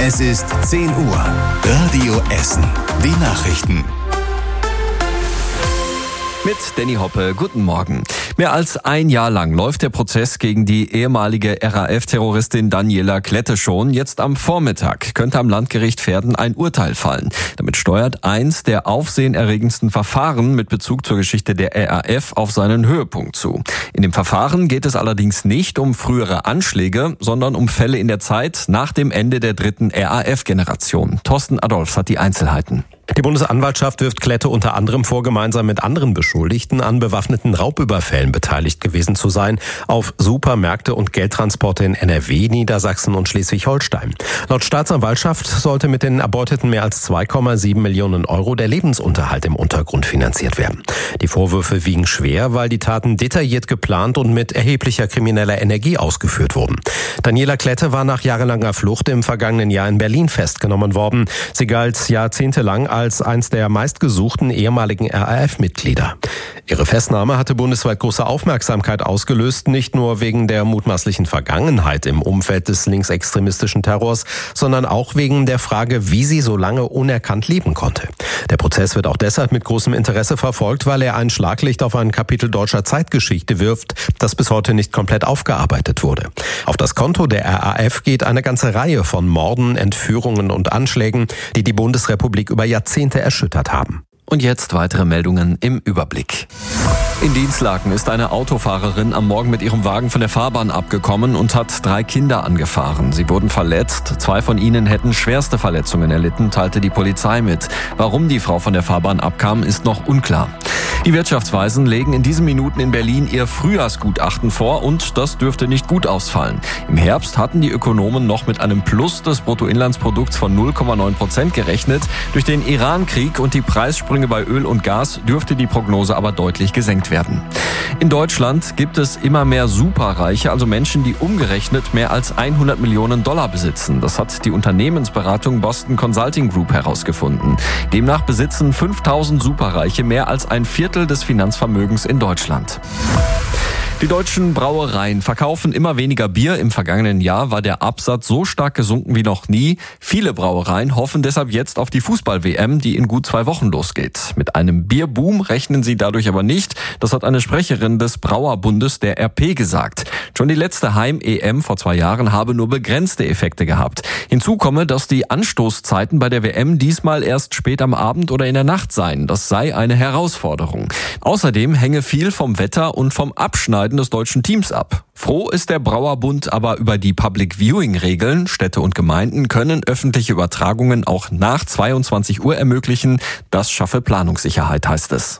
Es ist 10 Uhr. Radio Essen. Die Nachrichten. Mit Danny Hoppe, guten Morgen. Mehr als ein Jahr lang läuft der Prozess gegen die ehemalige RAF-Terroristin Daniela Klette schon. Jetzt am Vormittag könnte am Landgericht Verden ein Urteil fallen. Damit steuert eins der aufsehenerregendsten Verfahren mit Bezug zur Geschichte der RAF auf seinen Höhepunkt zu. In dem Verfahren geht es allerdings nicht um frühere Anschläge, sondern um Fälle in der Zeit nach dem Ende der dritten RAF-Generation. Thorsten Adolfs hat die Einzelheiten. Die Bundesanwaltschaft wirft Klette unter anderem vor, gemeinsam mit anderen Beschuldigten an bewaffneten Raubüberfällen beteiligt gewesen zu sein auf Supermärkte und Geldtransporte in NRW, Niedersachsen und Schleswig-Holstein. Laut Staatsanwaltschaft sollte mit den erbeuteten mehr als 2,7 Millionen Euro der Lebensunterhalt im Untergrund finanziert werden. Die Vorwürfe wiegen schwer, weil die Taten detailliert geplant und mit erheblicher krimineller Energie ausgeführt wurden. Daniela Klette war nach jahrelanger Flucht im vergangenen Jahr in Berlin festgenommen worden. Sie galt jahrzehntelang als eins der meistgesuchten ehemaligen RAF-Mitglieder. Ihre Festnahme hatte bundesweit große Aufmerksamkeit ausgelöst, nicht nur wegen der mutmaßlichen Vergangenheit im Umfeld des linksextremistischen Terrors, sondern auch wegen der Frage, wie sie so lange unerkannt leben konnte. Der Prozess wird auch deshalb mit großem Interesse verfolgt, weil er ein Schlaglicht auf ein Kapitel deutscher Zeitgeschichte wirft, das bis heute nicht komplett aufgearbeitet wurde. Auf das Konto der RAF geht eine ganze Reihe von Morden, Entführungen und Anschlägen, die die Bundesrepublik über Jahrzehnte erschüttert haben. Und jetzt weitere Meldungen im Überblick. In Dinslaken ist eine Autofahrerin am Morgen mit ihrem Wagen von der Fahrbahn abgekommen und hat 3 Kinder angefahren. Sie wurden verletzt. 2 von ihnen hätten schwerste Verletzungen erlitten, teilte die Polizei mit. Warum die Frau von der Fahrbahn abkam, ist noch unklar. Die Wirtschaftsweisen legen in diesen Minuten in Berlin ihr Frühjahrsgutachten vor und das dürfte nicht gut ausfallen. Im Herbst hatten die Ökonomen noch mit einem Plus des Bruttoinlandsprodukts von 0,9% gerechnet. Durch den Iran-Krieg und die Preissprünge bei Öl und Gas dürfte die Prognose aber deutlich gesenkt werden. In Deutschland gibt es immer mehr Superreiche, also Menschen, die umgerechnet mehr als 100 Millionen Dollar besitzen. Das hat die Unternehmensberatung Boston Consulting Group herausgefunden. Demnach besitzen 5000 Superreiche mehr als ein Viertel des Finanzvermögens in Deutschland. Die deutschen Brauereien verkaufen immer weniger Bier. Im vergangenen Jahr war der Absatz so stark gesunken wie noch nie. Viele Brauereien hoffen deshalb jetzt auf die Fußball-WM, die in gut 2 Wochen losgeht. Mit einem Bierboom rechnen sie dadurch aber nicht. Das hat eine Sprecherin des Brauerbundes der RP gesagt. Schon die letzte Heim-EM vor 2 Jahren habe nur begrenzte Effekte gehabt. Hinzu komme, dass die Anstoßzeiten bei der WM diesmal erst spät am Abend oder in der Nacht seien. Das sei eine Herausforderung. Außerdem hänge viel vom Wetter und vom Abschneiden des deutschen Teams ab. Froh ist der Brauerbund aber über die Public-Viewing-Regeln. Städte und Gemeinden können öffentliche Übertragungen auch nach 22 Uhr ermöglichen. Das schaffe Planungssicherheit, heißt es.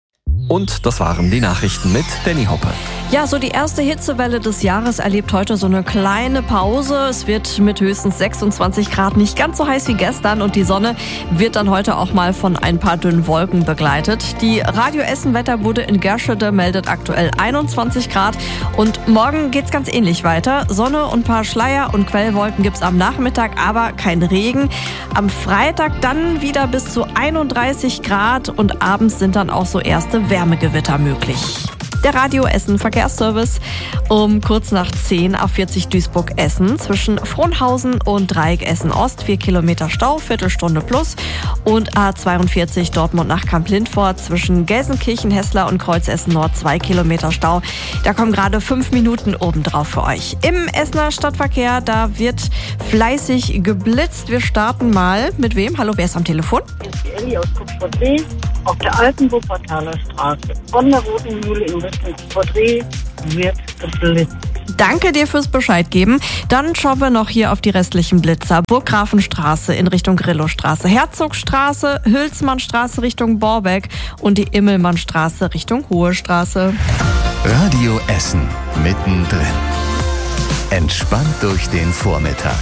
Und das waren die Nachrichten mit Danny Hoppe. Ja, so die erste Hitzewelle des Jahres erlebt heute so eine kleine Pause. Es wird mit höchstens 26 Grad nicht ganz so heiß wie gestern und die Sonne wird dann heute auch mal von ein paar dünnen Wolken begleitet. Die Radio Essen Wetterbude in Gerschede meldet aktuell 21 Grad und morgen geht's ganz ähnlich weiter. Sonne und ein paar Schleier und Quellwolken gibt's am Nachmittag, aber kein Regen. Am Freitag dann wieder bis zu 31 Grad und abends sind dann auch so erste Wärmegewitter möglich. Der Radio Essen Verkehrsservice um kurz nach 10 A40 Duisburg-Essen zwischen Frohnhausen und Dreieck Essen-Ost 4 Kilometer Stau, Viertelstunde plus und A42 Dortmund nach Kamp-Lindfort zwischen Gelsenkirchen-Hessler und Kreuz Essen-Nord 2 Kilometer Stau. Da kommen gerade 5 Minuten obendrauf für euch. Im Essener Stadtverkehr, da wird fleißig geblitzt. Wir starten mal mit wem? Hallo, wer ist am Telefon? Hier ist die Elli aus Kupferdreh auf der alten Wuppertaler Straße. Von der Roten Mühle in Richtung Kupferdreh wird geblitzt. Danke dir fürs Bescheid geben. Dann schauen wir noch hier auf die restlichen Blitzer. Burggrafenstraße in Richtung Grillowstraße, Herzogstraße, Hülsmannstraße Richtung Borbeck und die Immelmannstraße Richtung Hohe Straße. Radio Essen mittendrin. Entspannt durch den Vormittag.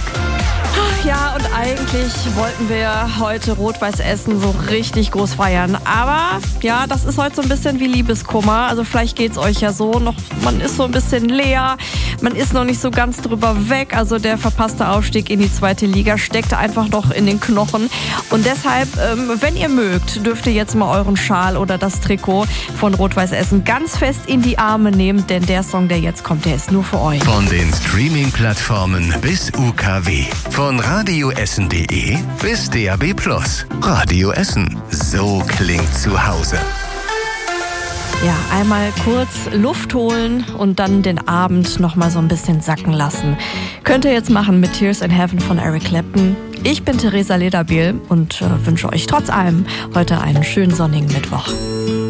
Ja, und eigentlich wollten wir heute Rot-Weiß Essen so richtig groß feiern. Aber ja, das ist heute so ein bisschen wie Liebeskummer. Also vielleicht geht's euch ja so noch, man ist so ein bisschen leer, man ist noch nicht so ganz drüber weg. Also der verpasste Aufstieg in die 2. Liga steckt einfach noch in den Knochen. Und deshalb, wenn ihr mögt, dürft ihr jetzt mal euren Schal oder das Trikot von Rot-Weiß Essen ganz fest in die Arme nehmen. Denn der Song, der jetzt kommt, der ist nur für euch. Von den Streaming-Plattformen bis UKW. Von Radio radioessen.de bis DAB+. Radio Essen. So klingt zu Hause. Ja, einmal kurz Luft holen und dann den Abend noch mal so ein bisschen sacken lassen. Könnt ihr jetzt machen mit Tears in Heaven von Eric Clapton. Ich bin Theresa Lederbiel und wünsche euch trotz allem heute einen schönen sonnigen Mittwoch.